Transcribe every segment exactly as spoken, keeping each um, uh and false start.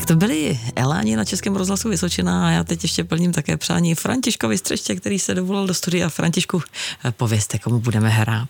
Tak to byli Eláni na Českém rozhlasu Vysočina a já teď ještě plním také přání Františkovi Střeště, který se dovolal do studia. Františku, povězte, komu budeme hrát.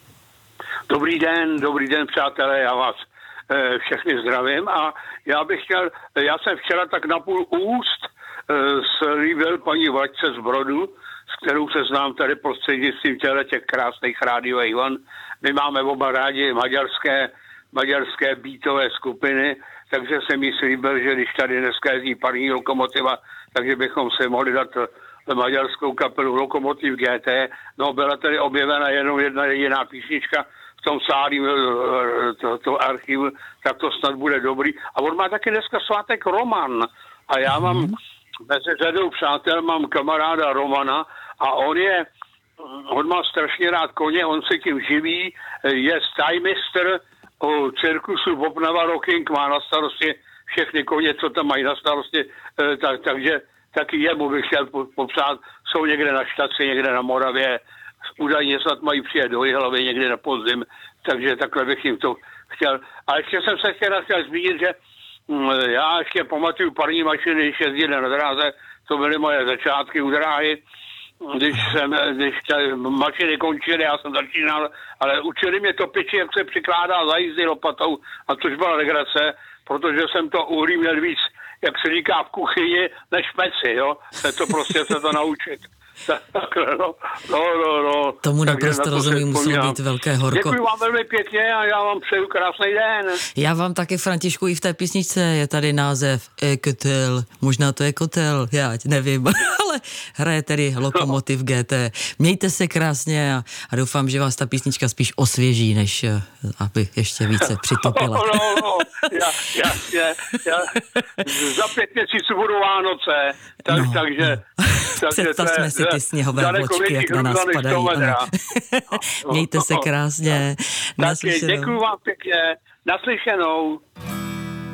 Dobrý den, dobrý den, přátelé, já vás e, všechny zdravím a já bych chtěl, já jsem včera tak napůl úst e, slíbil paní Vlaďce z Brodu, s kterou se znám tady prostřednictvím těch krásných rádiových vln. My máme oba rádi maďarské, maďarské beatové skupiny, takže jsem jí slíbil, že když tady dneska jezdí parní Lokomotiva, takže bychom si mohli dát maďarskou kapelu Lokomotiv G T. No, byla tady objevena jenom jedna jediná písnička v tom sálí, to, to archivu, tak to snad bude dobrý. A on má taky dneska svátek Roman. A já mám mezi řadou přátel, mám kamaráda Romana a on je, on má strašně rád koně, on se tím živí, je stajmistr o cirkusu Bobnava Rocking, má na starosti všechny koně, co tam mají na starosti, tak, takže taky jemu bych chtěl popsat, jsou někde na štaci, někde na Moravě, údajně snad mají přijet do Jihlavy někde na podzim, takže takhle bych jim to chtěl. A ještě jsem se chtěl, chtěl zmínit, že já ještě pamatuju parní mašiny, když jezdili na dráze, to byly moje začátky u dráhy, když jsem, když mašiny končily, já jsem začínal, ale učili mě topiči, jak se přikládá za jízdy lopatou, a což byla legrace, protože jsem to uhlí měl víc, jak se říká v kuchyni, než v peci, jo. Se to prostě se to naučit. Takhle, no, no, no, no. Tomu naprosto na rozumím, muselo být velké horko. Děkuji vám velmi pěkně a já vám přeju krásný den. Já vám taky, Františku, i v té písničce je tady název E-kotel, možná to je kotel, já nevím, ale hraje tedy Lokomotiv G T. Mějte se krásně a, a doufám, že vás ta písnička spíš osvěží, než aby ještě více přitopila. No, no, no, já, já, já, já, za pět měsíců budou Vánoce, tak, no, takže... no. Představme si ty sněhové vločky, jak na nás padají. Mějte se krásně. Taky děkuju vám pěkně. Naslyšenou.